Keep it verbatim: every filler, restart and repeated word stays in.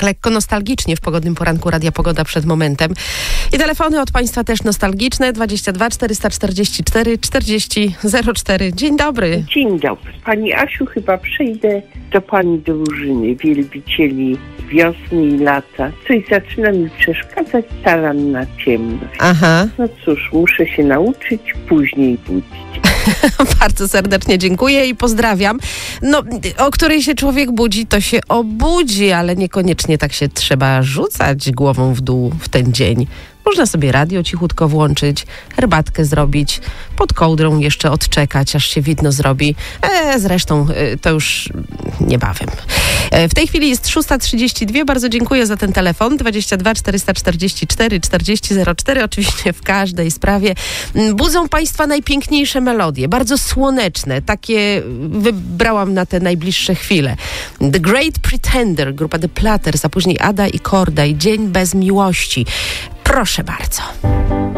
lekko nostalgicznie w pogodnym poranku Radia Pogoda przed momentem. I telefony od Państwa też nostalgiczne. dwadzieścia dwa czterysta czterdzieści cztery czterdzieści zero cztery. Dzień dobry. Dzień dobry. Pani Asiu, chyba przejdę do pani drużyny wielbicieli wiosny i lata. Coś zaczyna mi przeszkadzać, talan na ciemność. Aha. No cóż, muszę się nauczyć później budzić. Bardzo serdecznie dziękuję i pozdrawiam. No, o której się człowiek budzi, to się obudzi, ale niekoniecznie tak się trzeba rzucać głową w dół w ten dzień. Można sobie radio cichutko włączyć, herbatkę zrobić, pod kołdrą jeszcze odczekać, aż się widno zrobi. E, zresztą e, to już niebawem. E, w tej chwili jest szósta trzydzieści dwa. Bardzo dziękuję za ten telefon. dwadzieścia dwa czterysta czterdzieści cztery czterdzieści zero cztery. Oczywiście w każdej sprawie budzą Państwa najpiękniejsze melodie. Bardzo słoneczne. Takie wybrałam na te najbliższe chwile. The Great Pretender, grupa The Platters, a później Ada i Korda i Dzień bez miłości. Proszę bardzo.